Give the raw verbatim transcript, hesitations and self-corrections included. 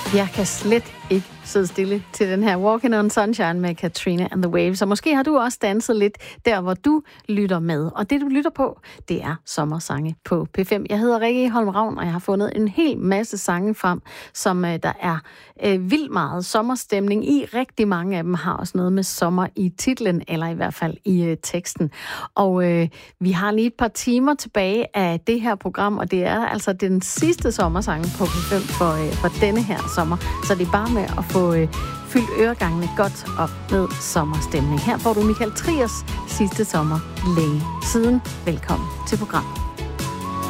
Jeg kan slet ikke sidde stille til den her Walking on Sunshine med Katrina and the Waves. Og måske har du også danset lidt der, hvor du lytter med. Og det, du lytter på, det er sommersange på P fem. Jeg hedder Rikke Holm Ravn, og jeg har fundet en hel masse sange frem, som øh, der er øh, vildt meget sommerstemning i. Rigtig mange af dem har også noget med sommer i titlen, eller i hvert fald i øh, teksten. Og øh, vi har lige et par timer tilbage af det her program, og det er altså den sidste sommersang på P fem for, øh, for denne her sommer. Så det er bare med at få øh, fyldt øregangene godt op med sommerstemning. Her får du Michael Triers sidste sommer længe siden. Velkommen til programmet.